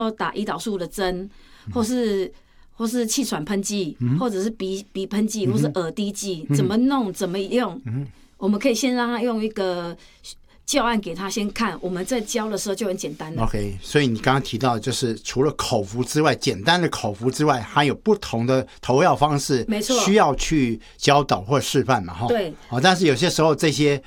打胰岛素的针，或是气喘喷剂，或者是鼻喷剂，或是耳滴剂，怎么弄怎么用，我们可以先让他用一个教案给他先看，我们在教的时候就很简单了。 OK， 所以你刚刚提到，就是除了口服之外，简单的口服之外，还有不同的投药方式， 没错， 需要去教导或示范嘛，哈。 对。 但是有些时候这些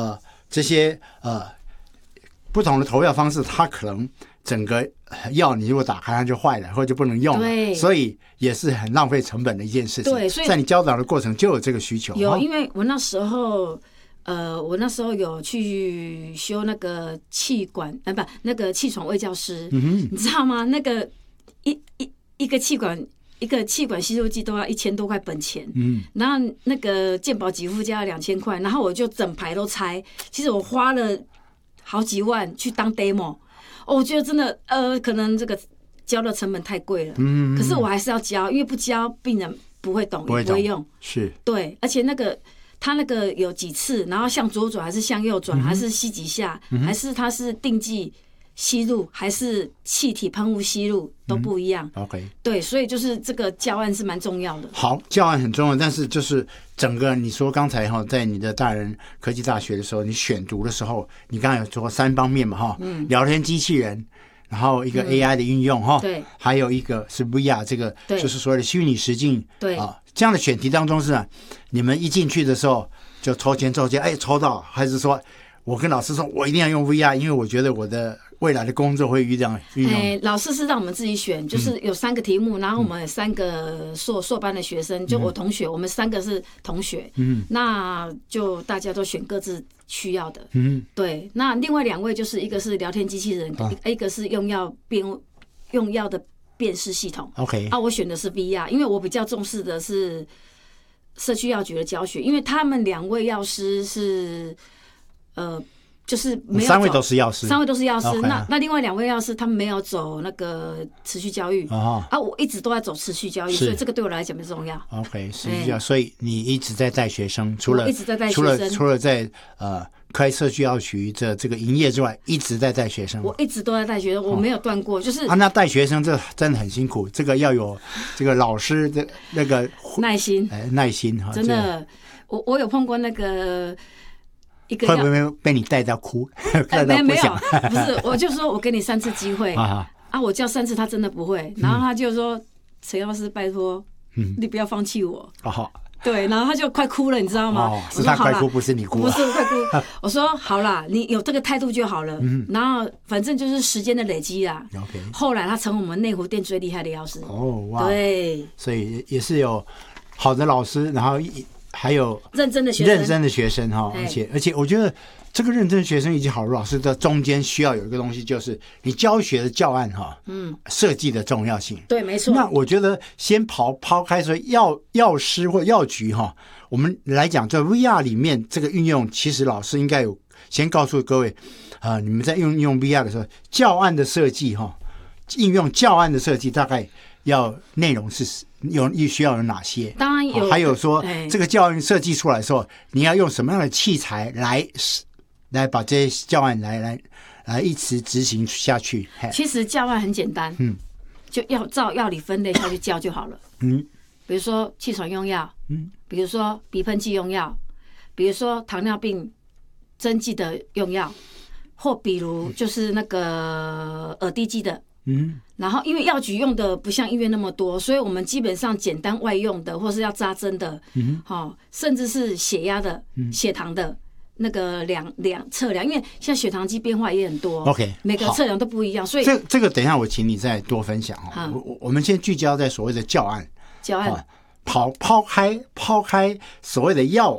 不同的投药方式，它可能整个药你如果打开它就坏了，或者就不能用了，所以也是很浪费成本的一件事情。 对，所以在你教导的过程就有这个需求。 有，因为我那时候有去修那个气管，那个气喘卫教师，你知道吗？那个一个气管吸入剂都要1000多块本钱，然后那个健保给付加要2000块，然后我就整排都拆，其实我花了好几万去当 demo。我觉得真的可能这个教的成本太贵了，可是我还是要教，因为不教病人不会懂，也不会用。 是， 对，而且他那个有几次，然后向左转还是向右转，还是吸几下，还是他是定剂吸入，还是气体喷雾吸入，都不一样。 OK， 对，所以就是这个教案是蛮重要的。 好，教案很重要，但是就是整个你说刚才在你的大人科技大学的时候，你选读的时候，你刚才有说3方面嘛，聊天机器人，然后一个 AI 的运用，对，还有一个是 VR， 这个就是所谓的虚拟实境， 对这样的选题当中是你们一进去的时候就抽签，抽到，还是说我跟老师说我一定要用 VR， 因为我觉得我的未来的工作会运用。 老师是让我们自己选，就是有3个题目，然后我们有3个硕班的学生，就我同学，我们3个是同学，那就大家都选各自需要的，对。那另外2位就是一个是聊天机器人，一个是用药的辨识系统。 OK， 我选的是 VR， 因为我比较重视的是社区药局的教学，因为他们2位药师是就是没有 3位都是药师 ，3位都是药师。那另外2位药师他们没有走那个持续教育我一直都在走持续教育，所以这个对我来讲比较重要。 OK， 持续教育，所以你一直在带学生，除了在开社区药局这个营业之外，一直在带学生。 我一直都在带学生，我没有断过。就是那带学生这真的很辛苦，这个要有这个老师的那个耐心，真的。我有碰过那个一个， 会不会被你带到哭？ 没有，不是，我就说我给你3次机会我叫3次他真的不会，然后他就说陈药师拜托，你不要放弃我。对，然后他就快哭了，你知道吗？ 是他快哭，不是你哭。 不是快哭。我说好啦，你有这个态度就好了。然后反正就是时间的累积啦。后来他成为我们内湖店最厉害的药师。 哇！对，所以也是有好的老师，然后还有认真的学生而且我觉得这个认真的学生以及好的老师的中间需要有一个东西，就是你教学的教案设计的重要性。 对，没错。 那我觉得先抛开说药师或药局我们来讲在 VR 里面这个运用，其实老师应该有先告诉各位你们在运用 VR 的时候，教案的设计应用教案的设计大概内容是需要有哪些？ 当然有， 还有说这个教案设计出来的时候，你要用什么样的器材来把这些教案来一直执行下去。 其实教案很简单，就要照药理分类下去教就好了。比如说气喘用药，比如说鼻喷剂用药，比如说糖尿病针剂的用药，或比如就是那个耳滴剂的。然后因为药局用的不像医院那么多，所以我们基本上简单外用的，或是要扎针的，甚至是血压的、血糖的。那个测量，因为现在血糖机变化也很多 ，OK， 每个测量都不一样，所以这个等一下我请你再多分享我们先聚焦在所谓的教案，抛开所谓的药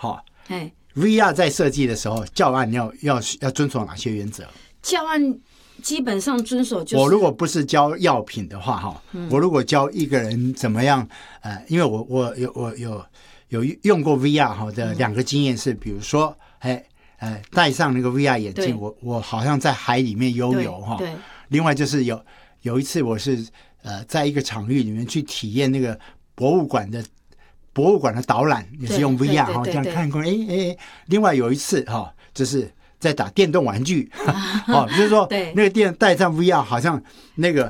VR 在设计的时候，教案要遵守哪些原则？ 教案基本上遵守就是， 我如果不是教药品的话我如果教一个人怎么样因为我有用过 VR 的2个经验是，比如说戴上那个 VR 眼镜，我好像在海里面悠游另外就是有一次我是在一个场域里面去体验那个博物馆的导览，也是用 VR 这样看过另外有一次就是在打电动玩具，哦，就是说对那个带上 VR 好像那个